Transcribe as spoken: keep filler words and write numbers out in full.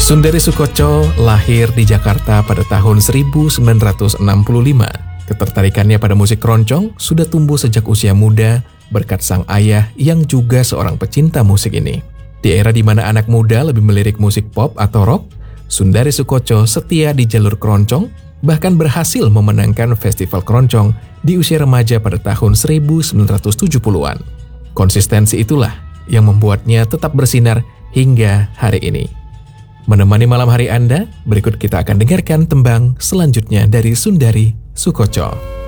Sundari Soekotjo lahir di Jakarta pada tahun seribu sembilan ratus enam puluh lima. Ketertarikannya pada musik keroncong sudah tumbuh sejak usia muda berkat sang ayah yang juga seorang pecinta musik ini. Di era di mana anak muda lebih melirik musik pop atau rock, Sundari Soekotjo setia di jalur keroncong, bahkan berhasil memenangkan festival keroncong di usia remaja pada tahun seribu sembilan ratus tujuh puluhan. Konsistensi itulah yang membuatnya tetap bersinar hingga hari ini. Menemani malam hari Anda, berikut kita akan dengarkan tembang selanjutnya dari Sundari Soekotjo.